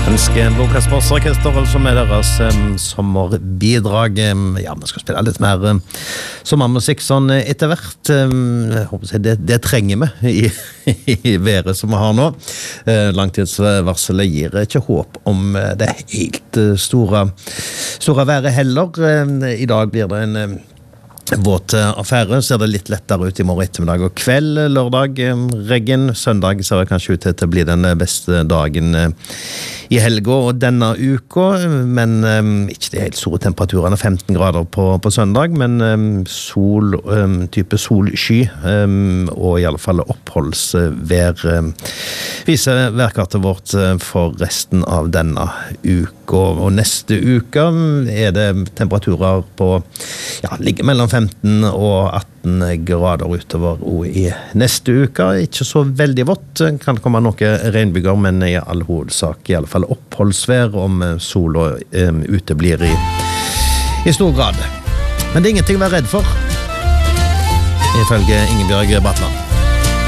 Ønsker Blåkasters orkester altså med deres sommerbidrag. Ja, vi skal spille litt mer sommermusikk sånn etter hvert. Jeg håper det trenger vi i været som vi har nå. Langtidsvarselet gir ikke håp om det helt store været heller. I dag blir det en våt affære, ser det litt lettere ut i morgen ettermiddag og kveld. Lørdag, regn. Søndag ser det kanskje ut til å bli den beste dagen i helga og denne uka, men ikke de helt store temperaturene, 15 grader på søndag, men sol, type solsky, og i alle fall oppholdsvær viser værkartet vårt for resten av denne uka. Og neste uke det temperaturer på, ligger mellom 15 og 18 grader utover og i neste uke. Ikke så veldig vått, kan komme noen regnbyger, men i all hovedsak i alle fall oppholdsvær om sola uteblir i stor grad. Men det er ingenting å være redd for, ifølge Ingebjørg Bratland.